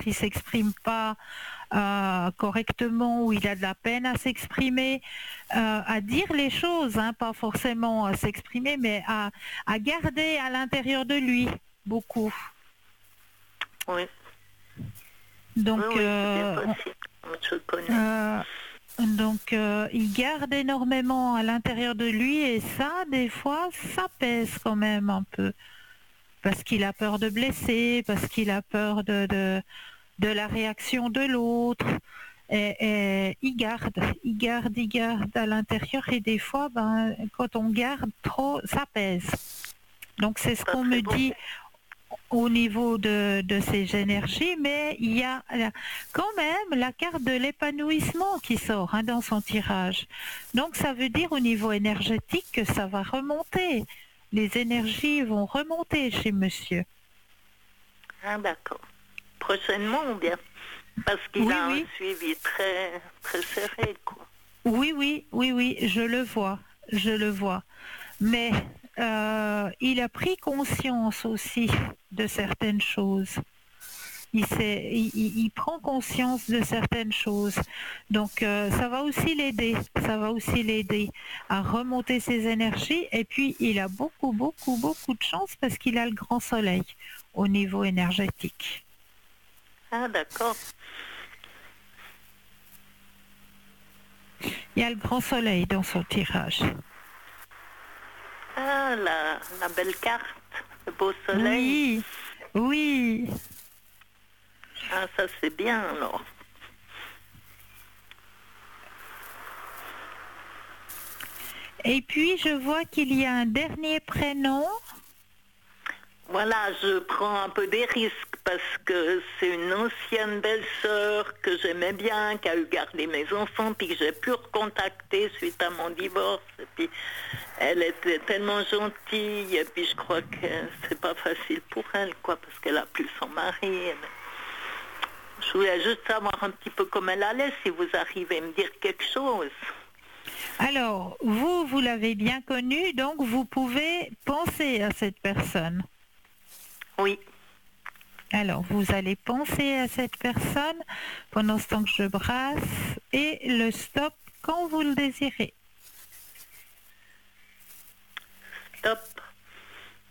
qui s'exprime pas correctement, où il a de la peine à s'exprimer, à dire les choses, hein, pas forcément à s'exprimer, mais à garder à l'intérieur de lui beaucoup. Oui. Donc, oui, c'est bien possible. Je le connais. il garde énormément à l'intérieur de lui et ça, des fois, ça pèse quand même un peu. Parce qu'il a peur de blesser, parce qu'il a peur de la réaction de l'autre. Et il garde à l'intérieur et des fois, quand on garde trop, ça pèse. Donc c'est ce Pas qu'on très me bon. dit au niveau de ces énergies, mais il y a quand même la carte de l'épanouissement qui sort, hein, dans son tirage. Donc ça veut dire au niveau énergétique que ça va remonter. Les énergies vont remonter chez monsieur. Ah, d'accord. Prochainement ou bien? Parce qu'il Oui, a un oui. suivi très, très serré, quoi. Oui, je le vois. Mais il a pris conscience aussi de certaines choses. Il prend conscience de certaines choses. Donc ça va aussi l'aider à remonter ses énergies. Et puis il a beaucoup de chance parce qu'il a le grand soleil au niveau énergétique. Ah, d'accord. Il y a le grand soleil dans son tirage. Ah, la belle carte, le beau soleil. Oui. Ah, ça c'est bien alors. Et puis je vois qu'il y a un dernier prénom. Voilà, je prends un peu des risques parce que c'est une ancienne belle-sœur que j'aimais bien, qui a eu gardé mes enfants, puis que j'ai pu recontacter suite à mon divorce. Et puis elle était tellement gentille, et puis je crois que c'est pas facile pour elle, quoi, parce qu'elle a plus son mari. Je voulais juste savoir un petit peu comment elle allait, si vous arrivez à me dire quelque chose. Alors, vous l'avez bien connue, donc vous pouvez penser à cette personne. Oui. Alors, vous allez penser à cette personne pendant ce temps que je brasse et le stop quand vous le désirez. Stop.